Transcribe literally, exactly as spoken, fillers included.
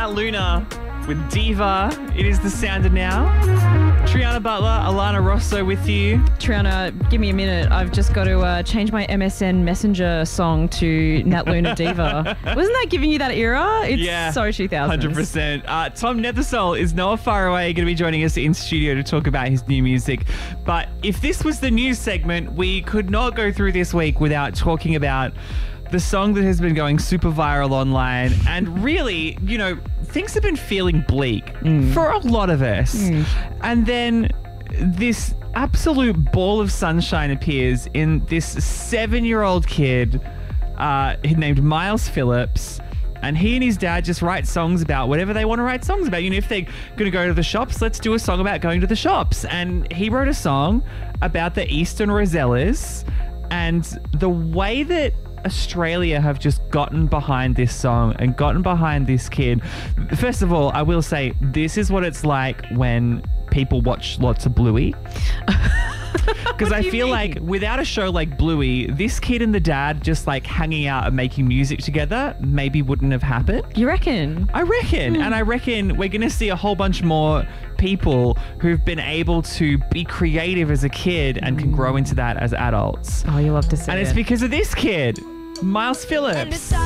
Nat Luna with Diva. It is the Sounder now. Triana Butler, Alana Rosso with you. Triana, give me a minute. I've just got to uh, change my M S N Messenger song to Nat Luna Diva. Wasn't that giving you that era? It's Yeah, so two thousands. one hundred percent. Uh, Tom Nethersole is Noah Faraway going to be joining us in studio to talk about his new music. But if this was the news segment, we could not go through this week without talking about the song that has been going super viral online. And really, you know, things have been feeling bleak mm. for a lot of us. Mm. And then this absolute ball of sunshine appears in this seven-year-old kid uh, named Miles Phillips. And he and his dad just write songs about whatever they want to write songs about. You know, if they're going to go to the shops, let's do a song about going to the shops. And he wrote a song about the Eastern Rosellas. And the way that Australia have just gotten behind this song and gotten behind this kid. First of all, I will say this is what it's like when people watch lots of Bluey. Because I feel mean? like without a show like Bluey, this kid and the dad just like hanging out and making music together maybe wouldn't have happened. You reckon? I reckon. Mm. And I reckon we're going to see a whole bunch more people who've been able to be creative as a kid and mm. can grow into that as adults. Oh, you love to see and it. And it's because of this kid, Miles Phillips.